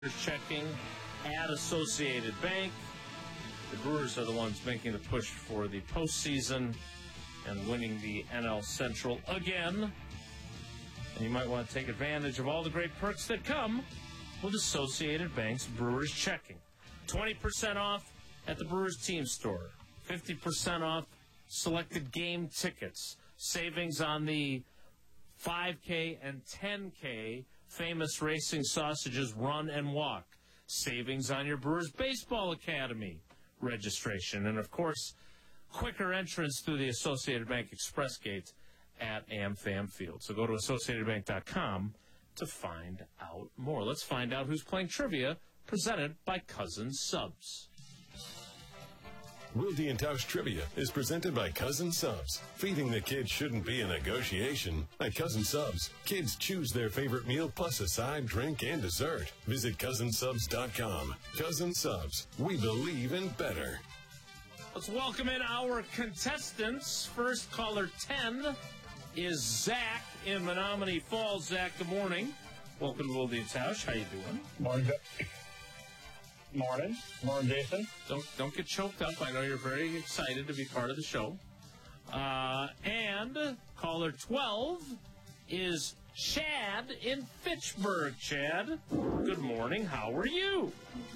checking at Associated Bank. The Brewers are the ones making the push for the postseason and winning the NL Central again. And you might want to take advantage of all the great perks that come with Associated Bank's Brewers Checking. 20% off at the Brewers team store. 50% off selected game tickets. Savings on the 5K and 10K Famous Racing Sausages Run and Walk. Savings on your Brewers Baseball Academy registration. And, of course, quicker entrance through the Associated Bank Express Gate at AmFam Field. So go to AssociatedBank.com to find out more. Let's find out who's playing trivia presented by Cousin Subs. Wilde and Tausch Trivia is presented by Cousin Subs. Feeding the kids shouldn't be a negotiation. At Cousin Subs, kids choose their favorite meal plus a side, drink, and dessert. Visit CousinSubs.com. Cousin Subs, we believe in better. Let's welcome in our contestants. First caller 10 is Zach in Menominee Falls. Zach, good morning. Welcome to Wilde and Tausch. How you doing? Morning. Morning, Jason. Don't get choked up. I know you're very excited to be part of the show. And caller 12 is Chad in Fitchburg. Chad, good morning. How are you?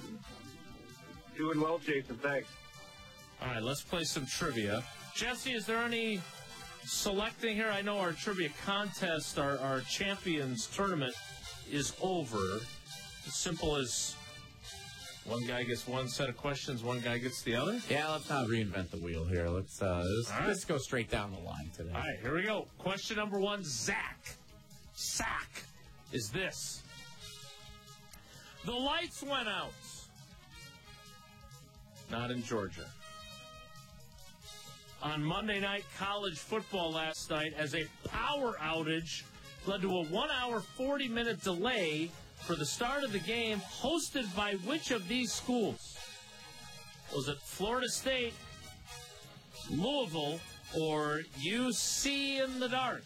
Doing well, Jason. Thanks. All right, let's play some trivia. Jesse, is there any selecting here? I know our trivia contest, our champions tournament is over. As simple as one guy gets one set of questions, one guy gets the other? Yeah, let's not reinvent the wheel here. Let's go straight down the line today. All right, here we go. Question number one, Zach is this. The lights went out. Not in Georgia. On Monday night college football last night as a power outage led to a 1 hour, 40-minute delay for the start of the game, hosted by which of these schools? Was it Florida State, Louisville, or UC in the dark?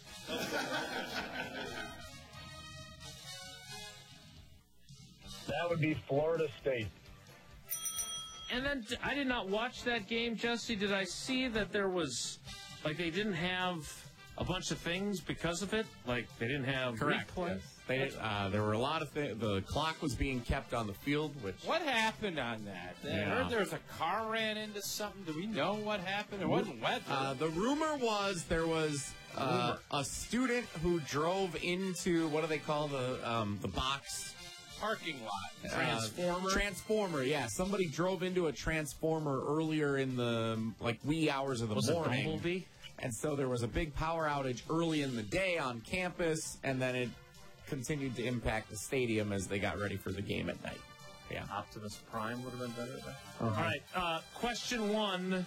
That would be Florida State. And then I did not watch that game, Jesse. Did I see that there was, like, they didn't have a bunch of things because of it? Like, they didn't have replay? Yes. There were a lot of things. The clock was being kept on the field, which... What happened on that? I heard there was a car ran into something. Do we know what happened? It wasn't weather. The rumor was there was a student who drove into, what do they call the box? Parking lot. Transformer, yeah. Somebody drove into a transformer earlier in the, wee hours of the morning. Was it Bumblebee? And so there was a big power outage early in the day on campus, and then it continued to impact the stadium as they got ready for the game at night. Yeah. Optimus Prime would have been better. Uh-huh. All right, question one,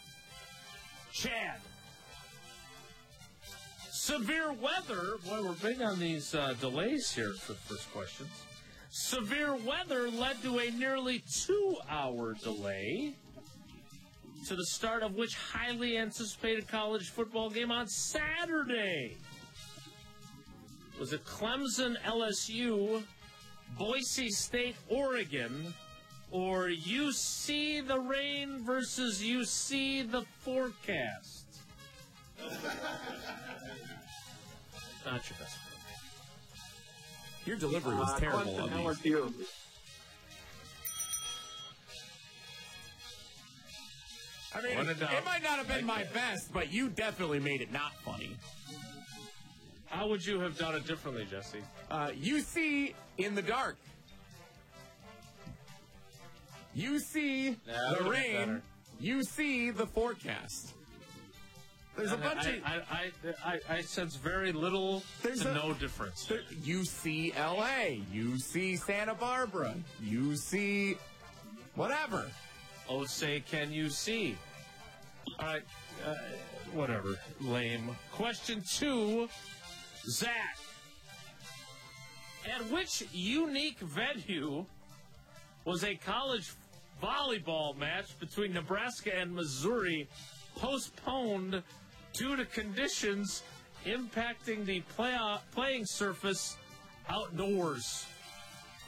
Chad. Severe weather. Boy, we're big on these delays here for the first questions. Severe weather led to a nearly 2-hour delay to the start of which highly anticipated college football game on Saturday? Was it Clemson, LSU, Boise State, Oregon, or UC the rain versus UC the forecast? Not your best friend. Your delivery was terrible on these. LSU. I mean, it might not have been my best, but you definitely made it not funny. How would you have done it differently, Jesse? UC in the dark. UC the rain. Better. UC the forecast. There's a bunch of... I sense very little to no difference. UCLA, UC Santa Barbara, UC whatever. Oh, say, can you see? All right, whatever. Lame. Question two, Zach. At which unique venue was a college volleyball match between Nebraska and Missouri postponed due to conditions impacting the playing surface outdoors?